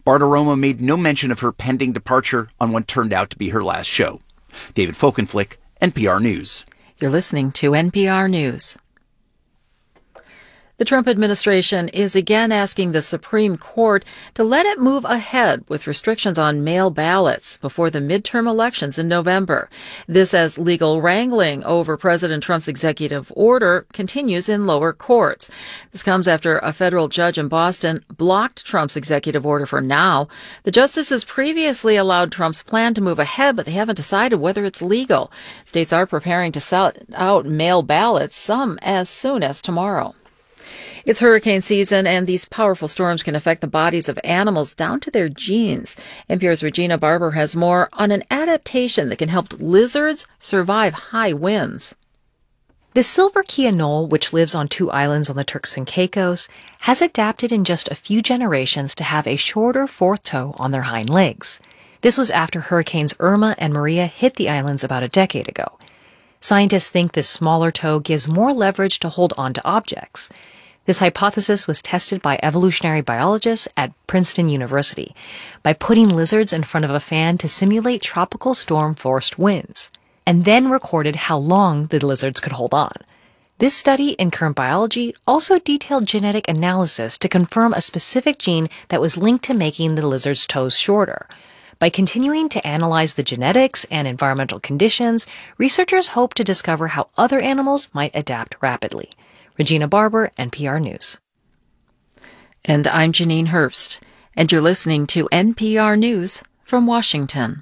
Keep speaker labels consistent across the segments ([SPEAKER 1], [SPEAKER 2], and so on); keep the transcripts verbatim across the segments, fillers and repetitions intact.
[SPEAKER 1] Bartiromo made no mention of her pending departure on what turned out to be her last show. David Folkenflik, N P R News.
[SPEAKER 2] You're listening to N P R News. The Trump administration is again asking the Supreme Court to let it move ahead with restrictions on mail ballots before the midterm elections in November. This as legal wrangling over President Trump's executive order continues in lower courts. This comes after a federal judge in Boston blocked Trump's executive order for now. The justices previously allowed Trump's plan to move ahead, but they haven't decided whether it's legal. States are preparing to send out mail ballots, some as soon as tomorrow. It's hurricane season, and these powerful storms can affect the bodies of animals down to their genes. N P R's Regina Barber has more on an adaptation that can help lizards survive high winds.
[SPEAKER 3] The silver key anole, which lives on two islands on the Turks and Caicos, has adapted in just a few generations to have a shorter fourth toe on their hind legs. This was after Hurricanes Irma and Maria hit the islands about a decade ago. Scientists think this smaller toe gives more leverage to hold onto objects. This hypothesis was tested by evolutionary biologists at Princeton University by putting lizards in front of a fan to simulate tropical storm-forced winds, and then recorded how long the lizards could hold on. This study in Current Biology also detailed genetic analysis to confirm a specific gene that was linked to making the lizard's toes shorter. By continuing to analyze the genetics and environmental conditions, researchers hope to discover how other animals might adapt rapidly. Regina Barber, N P R News.
[SPEAKER 2] And I'm Janine Herbst, and you're listening to N P R News from Washington.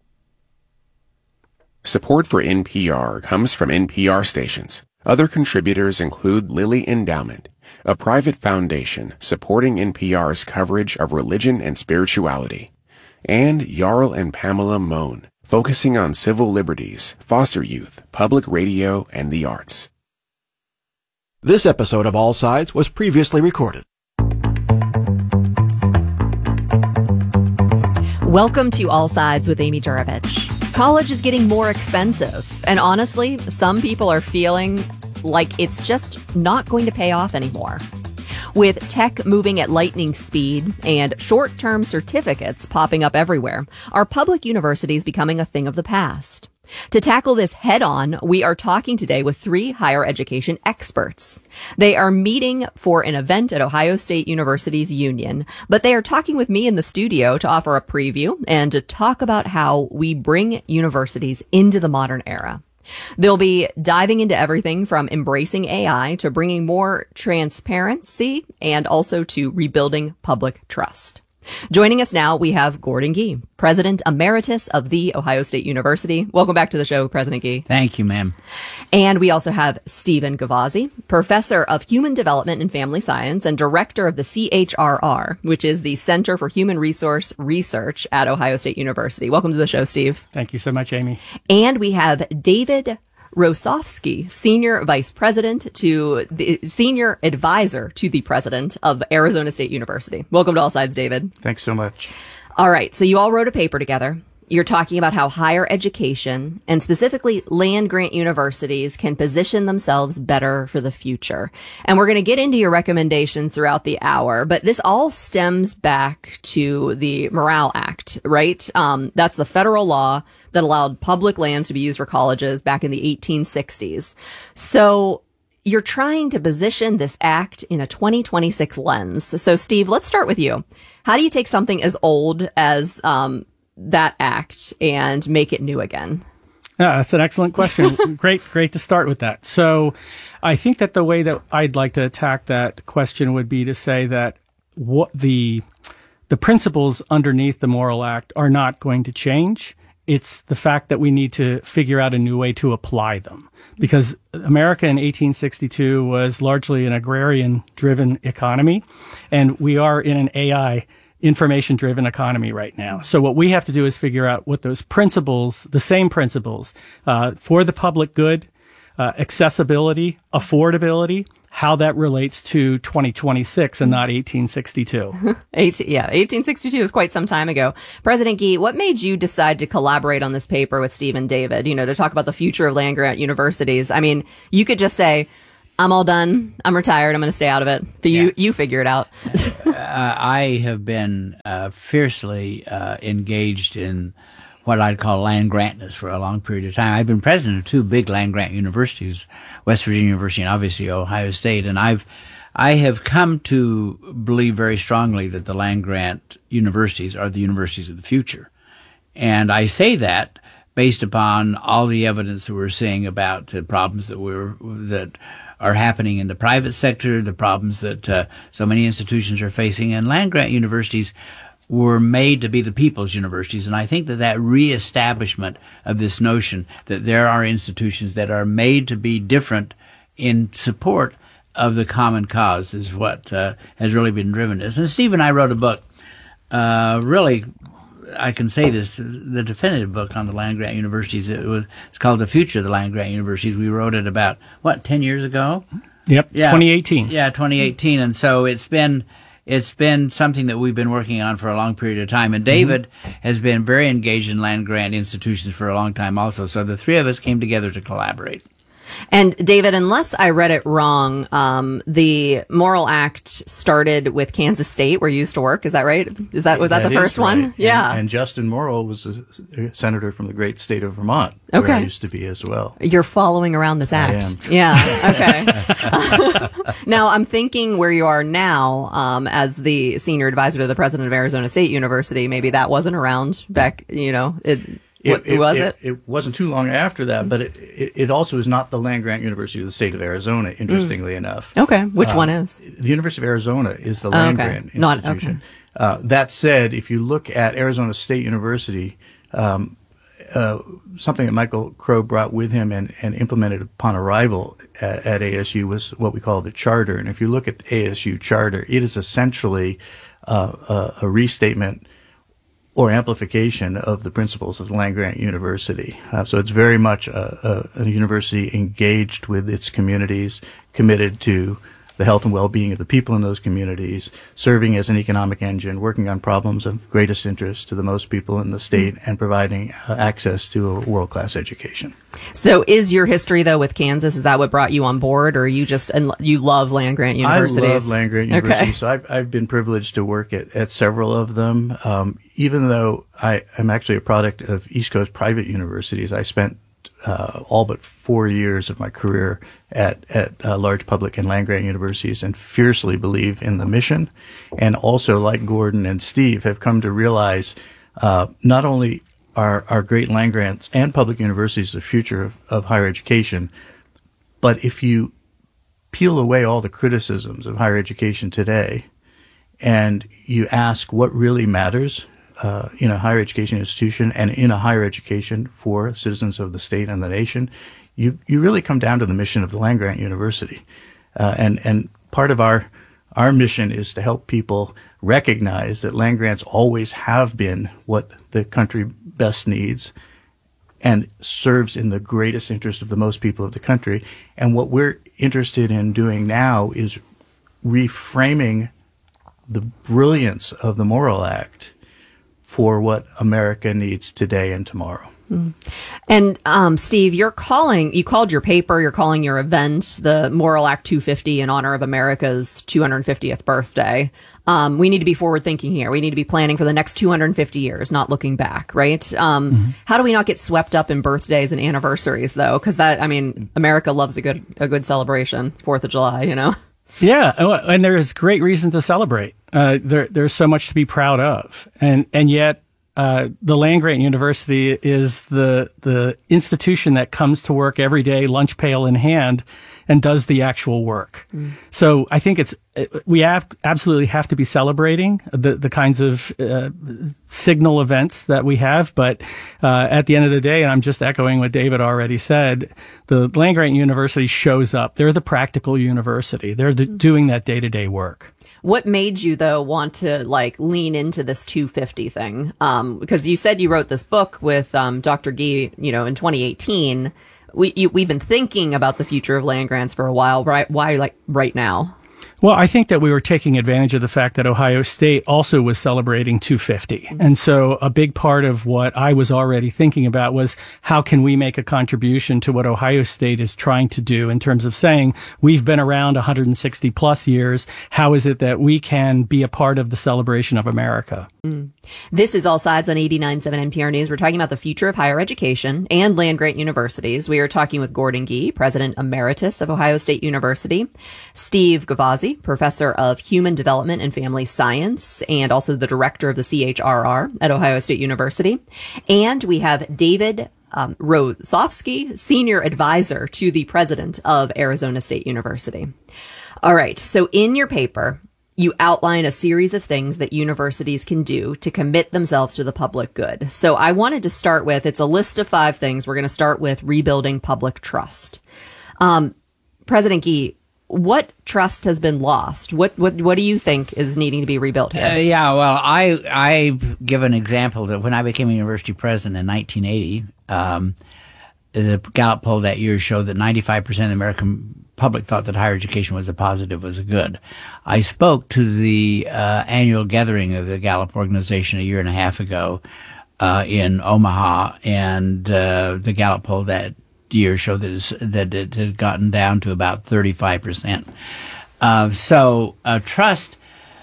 [SPEAKER 4] Support for N P R comes from N P R stations. Other contributors include Lilly Endowment, a private foundation supporting N P R's coverage of religion and spirituality, and Jarl and Pamela Mohn, focusing on civil liberties, foster youth, public radio, and the arts.
[SPEAKER 5] This episode of All Sides was previously recorded.
[SPEAKER 6] Welcome to All Sides with Amy Juravich. College is getting more expensive, and honestly, some people are feeling like it's just not going to pay off anymore. With tech moving at lightning speed and short-term certificates popping up everywhere, are public universities becoming a thing of the past? To tackle this head-on, we are talking today with three higher education experts. They are meeting for an event at Ohio State University's Union, but they are talking with me in the studio to offer a preview and to talk about how we bring universities into the modern era. They'll be diving into everything from embracing A I to bringing more transparency and also to rebuilding public trust. Joining us now, we have Gordon Gee, President Emeritus of The Ohio State University. Welcome back to the show, President Gee.
[SPEAKER 7] Thank you, ma'am.
[SPEAKER 6] And we also have Stephen Gavazzi, Professor of Human Development and Family Science and Director of the C H R R, which is the Center for Human Resource Research at Ohio State University. Welcome to the show, Steve.
[SPEAKER 7] Thank you so much, Amy.
[SPEAKER 6] And we have David Rosofsky, Senior Vice President to the Senior Advisor to the President of Arizona State University. Welcome to All Sides, David.
[SPEAKER 7] Thanks so much.
[SPEAKER 6] All right. So you all wrote a paper together. You're talking about how higher education and specifically land-grant universities can position themselves better for the future. And we're going to get into your recommendations throughout the hour, but this all stems back to the Morrill Act, right? Um, that's the federal law that allowed public lands to be used for colleges back in the eighteen sixties. So you're trying to position this act in a twenty twenty-six lens. So Steve, let's start with you. How do you take something as old as, um, that act and make it new again?
[SPEAKER 7] Yeah, that's an excellent question. great, great to start with that. So I think that the way that I'd like to attack that question would be to say that what the, the principles underneath the Morrill Act are not going to change. It's the fact that we need to figure out a new way to apply them, because America in eighteen sixty-two was largely an agrarian-driven economy, and we are in an A I information-driven economy right now. So what we have to do is figure out what those principles, the same principles, uh, for the public good, uh, accessibility, affordability, how that relates to twenty twenty-six and not eighteen sixty-two.
[SPEAKER 6] eighteen, yeah, eighteen sixty-two is quite some time ago. President Gee, what made you decide to collaborate on this paper with Steve and David, you know, to talk about the future of land-grant universities? I mean, you could just say, I'm all done. I'm retired. I'm going to stay out of it. But you, yeah. you figure it out.
[SPEAKER 8] uh, I have been uh, fiercely uh, engaged in what I'd call land grantness for a long period of time. I've been president of two big land grant universities, West Virginia University and obviously Ohio State, and I've I have come to believe very strongly that the land grant universities are the universities of the future. And I say that based upon all the evidence that we're seeing about the problems that we're that are happening in the private sector, the problems that uh, so many institutions are facing, and land grant universities were made to be the people's universities. And I think that that reestablishment of this notion that there are institutions that are made to be different in support of the common cause is what uh, has really been driven us. And Steve and I wrote a book, uh, really, I can say this, the definitive book on the land grant universities. It was, it's called The Future of the Land Grant Universities. We wrote it about, what, ten years ago?
[SPEAKER 7] Yep,
[SPEAKER 8] yeah,
[SPEAKER 7] twenty eighteen.
[SPEAKER 8] Yeah, twenty eighteen. And so it's been it's been something that we've been working on for a long period of time. And David mm-hmm. has been very engaged in land grant institutions for a long time also. So the three of us came together to collaborate.
[SPEAKER 6] And David, unless I read it wrong, um, the Morrill Act started with Kansas State, where you used to work. Is that right? Is that was that,
[SPEAKER 9] that
[SPEAKER 6] the first
[SPEAKER 9] right.
[SPEAKER 6] one?
[SPEAKER 9] And,
[SPEAKER 6] yeah.
[SPEAKER 9] And Justin Morrill was a senator from the great state of Vermont,
[SPEAKER 6] okay.
[SPEAKER 9] where I used to be as well.
[SPEAKER 6] You're following around this act.
[SPEAKER 9] I am.
[SPEAKER 6] Yeah. Okay. Now I'm thinking where you are now, um, as the senior advisor to the president of Arizona State University. Maybe that wasn't around back. You know. It,
[SPEAKER 9] It,
[SPEAKER 6] what
[SPEAKER 9] it,
[SPEAKER 6] was
[SPEAKER 9] it,
[SPEAKER 6] it?
[SPEAKER 9] It wasn't too long after that, but it, it, it also is not the land grant university of the state of Arizona, interestingly mm. enough.
[SPEAKER 6] Okay. Which
[SPEAKER 9] uh,
[SPEAKER 6] one is?
[SPEAKER 9] The University of Arizona is the land
[SPEAKER 6] oh, okay.
[SPEAKER 9] grant
[SPEAKER 6] Not,
[SPEAKER 9] institution.
[SPEAKER 6] okay.
[SPEAKER 9] Uh, that said, if you look at Arizona State University, um, uh, something that Michael Crow brought with him and, and implemented upon arrival at, at A S U was what we call the charter. And if you look at the A S U charter, it is essentially uh, a, a restatement or amplification of the principles of the land grant university. Uh, so it's very much a, a, a university engaged with its communities, committed to the health and well-being of the people in those communities, serving as an economic engine, working on problems of greatest interest to the most people in the state, and providing uh, access to a world-class education.
[SPEAKER 6] So is your history, though, with Kansas, is that what brought you on board, or you just and you love land-grant universities?
[SPEAKER 9] I love land-grant universities. Okay. So I've, I've been privileged to work at, at several of them. Um, even though I am actually a product of East Coast private universities, I spent Uh, all but four years of my career at at uh, large public and land grant universities, and fiercely believe in the mission, and also, like Gordon and Steve, have come to realize uh, not only are our great land grants and public universities the future of, of higher education, but if you peel away all the criticisms of higher education today, and you ask what really matters Uh, in a higher education institution and in a higher education for citizens of the state and the nation, you, you really come down to the mission of the land grant university. Uh, and, and part of our, our mission is to help people recognize that land grants always have been what the country best needs and serves in the greatest interest of the most people of the country. And what we're interested in doing now is reframing the brilliance of the Morrill Act for what America needs today and tomorrow.
[SPEAKER 6] Mm. And um, Steve, you're calling, you called your paper, you're calling your event the Morrill Act two fifty in honor of America's two hundred fiftieth birthday. Um, we need to be forward thinking here. We need to be planning for the next two hundred fifty years, not looking back, right? Um, mm-hmm. How do we not get swept up in birthdays and anniversaries, though? Because that, I mean, America loves a good a good celebration, Fourth of July, you know?
[SPEAKER 7] Yeah, and there is great reason to celebrate. Uh, there, there's so much to be proud of, and and yet uh, the land grant university is the the institution that comes to work every day, lunch pail in hand, and does the actual work. Mm. So I think it's we have absolutely have to be celebrating the the kinds of uh, signal events that we have. But uh, at the end of the day, and I'm just echoing what David already said, the land grant university shows up. They're the practical university. They're the, doing that day to day work.
[SPEAKER 6] What made you, though, want to like lean into this two fifty thing? Um, because you said you wrote this book with um, Doctor Gee, you know, in twenty eighteen. We you, we've been thinking about the future of land grants for a while. Right? Why, like right now?
[SPEAKER 7] Well, I think that we were taking advantage of the fact that Ohio State also was celebrating two fifty. Mm-hmm. And so a big part of what I was already thinking about was how can we make a contribution to what Ohio State is trying to do in terms of saying we've been around one hundred sixty plus years. How is it that we can be a part of the celebration of America?
[SPEAKER 6] Mm. This is All Sides on eighty-nine point seven N P R News. We're talking about the future of higher education and land-grant universities. We are talking with Gordon Gee, President Emeritus of Ohio State University, Steve Gavazzi, Professor of Human Development and Family Science, and also the Director of the C H R R at Ohio State University. And we have David um, Rozovsky, Senior Advisor to the President of Arizona State University. All right, so in your paper, you outline a series of things that universities can do to commit themselves to the public good. So I wanted to start with, it's a list of five things. We're going to start with rebuilding public trust. Um, President Gee, what trust has been lost? What what what do you think is needing to be rebuilt here?
[SPEAKER 8] Uh, yeah, well, I I give an example that when I became a university president in nineteen eighty, um, the Gallup poll that year showed that ninety-five percent of the American public thought that higher education was a positive, was a good. I spoke to the uh, annual gathering of the Gallup organization a year and a half ago uh, in Omaha, and uh, the Gallup poll that year showed that, it's, that it had gotten down to about thirty-five percent. Uh, so uh, trust,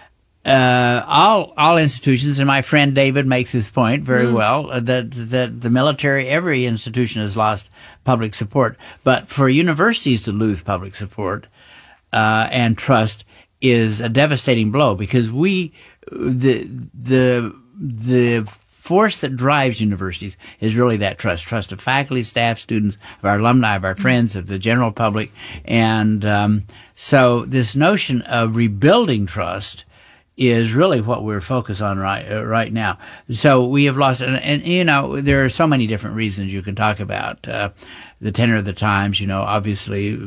[SPEAKER 8] uh, all all institutions, and my friend David makes this point very mm. well, uh, that, that the military, every institution has lost public support. But for universities to lose public support uh, and trust is a devastating blow, because we, the the the force that drives universities is really that trust, trust of faculty, staff, students, of our alumni, of our friends, of the general public. And um, so this notion of rebuilding trust is really what we're focused on right uh, right now. So we have lost, and, and you know, there are so many different reasons you can talk about. Uh, the tenor of the times, you know, obviously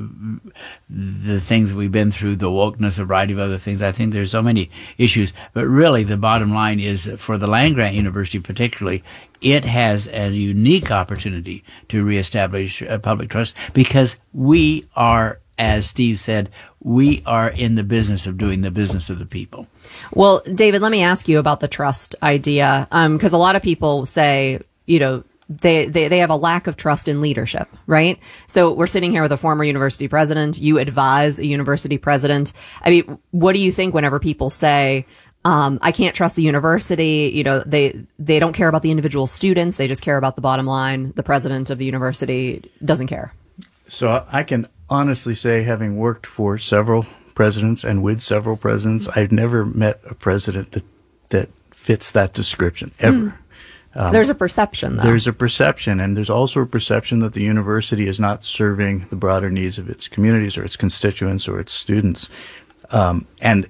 [SPEAKER 8] the things we've been through, the wokeness, a variety of other things. I think there's so many issues, but really the bottom line is that for the land-grant university particularly, it has a unique opportunity to reestablish uh, public trust, because we are, as Steve said, we are in the business of doing the business of the people.
[SPEAKER 6] Well, David, let me ask you about the trust idea, because um, a lot of people say, you know, They, they they have a lack of trust in leadership, right? So we're sitting here with a former university president. You advise a university president. I mean, what do you think whenever people say, um, I can't trust the university? You know, they they don't care about the individual students. They just care about the bottom line. The president of the university doesn't care.
[SPEAKER 9] So I can honestly say, having worked for several presidents and with several presidents, I've never met a president that, that fits that description, ever. Mm.
[SPEAKER 6] Um, there's a perception, though.
[SPEAKER 9] There's a perception, and there's also a perception that the university is not serving the broader needs of its communities or its constituents or its students. Um, and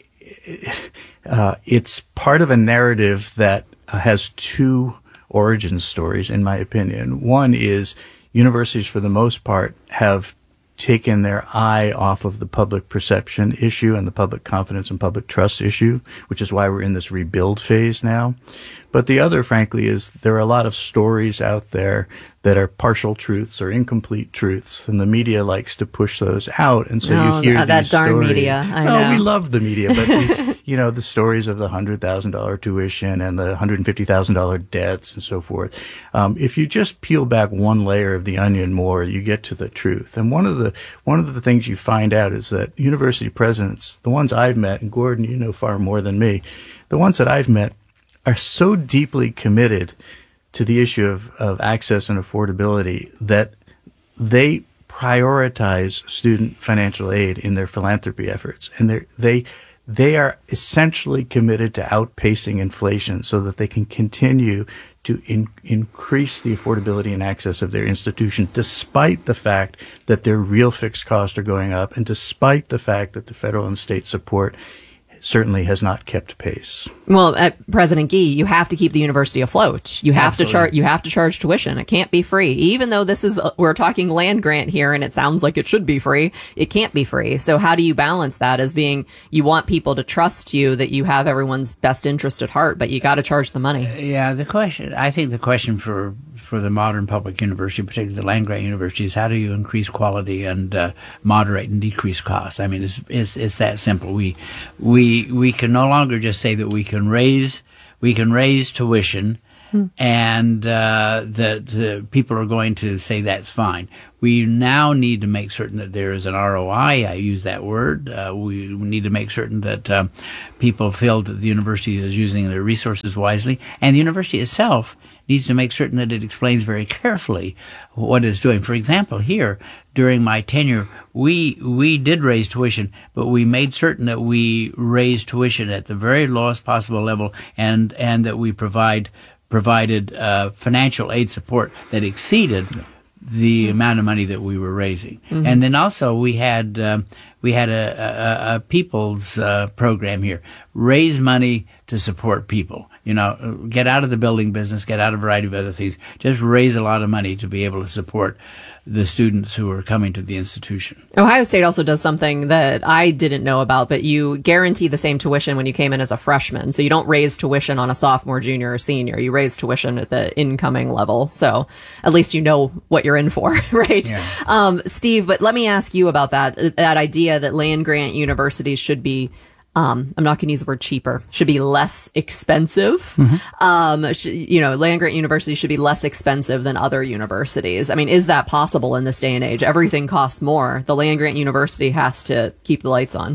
[SPEAKER 9] uh, it's part of a narrative that uh, has two origin stories, in my opinion. One is universities, for the most part, have taken their eye off of the public perception issue and the public confidence and public trust issue, which is why we're in this rebuild phase now. But the other, frankly, is there are a lot of stories out there that are partial truths or incomplete truths, and the media likes to push those out. And so
[SPEAKER 6] oh,
[SPEAKER 9] you hear
[SPEAKER 6] that, that
[SPEAKER 9] these
[SPEAKER 6] darn
[SPEAKER 9] stories.
[SPEAKER 6] media. I
[SPEAKER 9] no,
[SPEAKER 6] know.
[SPEAKER 9] we love the media, but the, you know, the stories of the one hundred thousand dollars tuition and the one hundred fifty thousand dollars debts and so forth. Um, if you just peel back one layer of the onion more, you get to the truth. And one of the one of the things you find out is that university presidents, the ones I've met, and Gordon, you know far more than me, the ones that I've met are so deeply committed to the issue of, of access and affordability that they prioritize student financial aid in their philanthropy efforts. And they they they are essentially committed to outpacing inflation so that they can continue to in, increase the affordability and access of their institution, despite the fact that their real fixed costs are going up, and despite the fact that the federal and state support certainly has not kept pace.
[SPEAKER 6] Well, uh, President Gee, you have to keep the university afloat. You have Absolutely. to charge. You have to charge tuition. It can't be free. Even though this is, uh, we're talking land grant here, and it sounds like it should be free. It can't be free. So how do you balance that as being, you want people to trust you that you have everyone's best interest at heart, but you got to charge the money?
[SPEAKER 8] Yeah, the question. I think the question for for the modern public university, particularly the land-grant universities. How do you increase quality and uh, moderate and decrease costs? I mean, it's, it's it's that simple. We we we can no longer just say that we can raise we can raise tuition. Hmm. And uh, that the people are going to say that's fine. We now need to make certain that there is an R O I. I use that word. Uh, we need to make certain that um, people feel that the university is using their resources wisely. And the university itself needs to make certain that it explains very carefully what it's doing. For example, here, during my tenure, we we did raise tuition, but we made certain that we raised tuition at the very lowest possible level and, and that we provide provided uh, financial aid support that exceeded the amount of money that we were raising. Mm-hmm. And then also we had um, we had a, a, a people's uh, program here, raise money to support people. You know, get out of the building business, get out of a variety of other things. Just raise a lot of money to be able to support the students who are coming to the institution.
[SPEAKER 6] Ohio State also does something that I didn't know about, but you guarantee the same tuition when you came in as a freshman. So you don't raise tuition on a sophomore, junior, or senior. You raise tuition at the incoming level. So at least you know what you're in for, right? Yeah. Um, Steve, but let me ask you about that, that idea that land-grant universities should be Um, I'm not going to use the word cheaper, should be less expensive. Mm-hmm. Um, sh- you know, land-grant universities should be less expensive than other universities. I mean, is that possible in this day and age? Everything costs more. The land-grant university has to keep the lights on.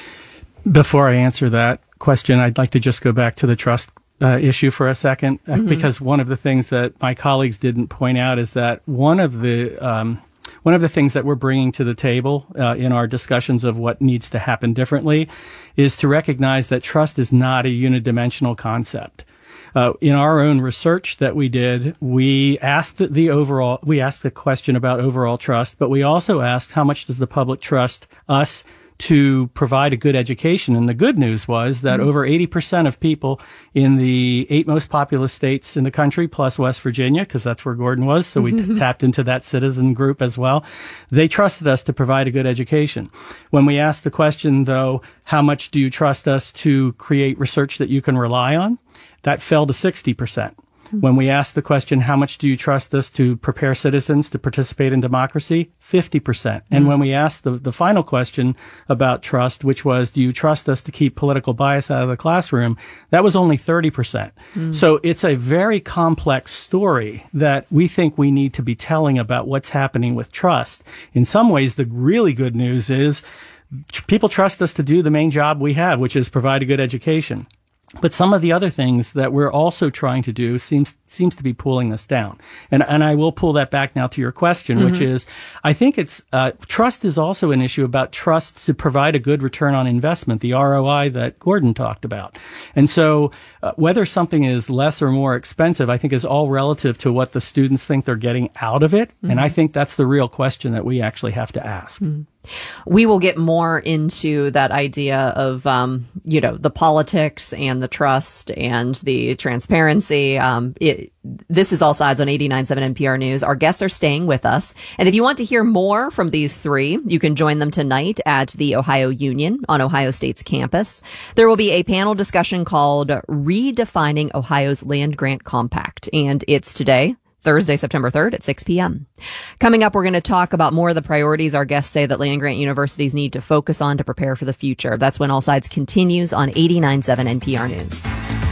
[SPEAKER 7] Before I answer that question, I'd like to just go back to the trust uh, issue for a second, mm-hmm. because one of the things that my colleagues didn't point out is that one of the um, One of the things that we're bringing to the table uh, in our discussions of what needs to happen differently is to recognize that trust is not a unidimensional concept. Uh, in our own research that we did, we asked the overall, we asked a question about overall trust, but we also asked how much does the public trust us to provide a good education. And the good news was that mm-hmm. over eighty percent of people in the eight most populous states in the country, plus West Virginia, because that's where Gordon was, so we t- tapped into that citizen group as well, they trusted us to provide a good education. When we asked the question, though, how much do you trust us to create research that you can rely on? That fell to sixty percent. When we asked the question, how much do you trust us to prepare citizens to participate in democracy? fifty percent. And mm. when we asked the, the final question about trust, which was, do you trust us to keep political bias out of the classroom? That was only thirty percent. Mm. So it's a very complex story that we think we need to be telling about what's happening with trust. In some ways, the really good news is people trust us to do the main job we have, which is provide a good education. But some of the other things that we're also trying to do seems seems to be pulling us down. And and I will pull that back now to your question, mm-hmm. which is, I think it's, uh, trust is also an issue about trust to provide a good return on investment, the R O I that Gordon talked about. And so uh, whether something is less or more expensive, I think is all relative to what the students think they're getting out of it. Mm-hmm. And I think that's the real question that we actually have to ask.
[SPEAKER 6] Mm-hmm. We will get more into that idea of, um, you know, the politics and the trust and the transparency. Um, it, this is All Sides on eighty-nine point seven N P R News. Our guests are staying with us. And if you want to hear more from these three, you can join them tonight at the Ohio Union on Ohio State's campus. There will be a panel discussion called Redefining Ohio's Land Grant Compact. And it's today, Thursday, September third at six p.m. Coming up, we're going to talk about more of the priorities our guests say that land-grant universities need to focus on to prepare for the future. That's when All Sides continues on eighty-nine point seven N P R News.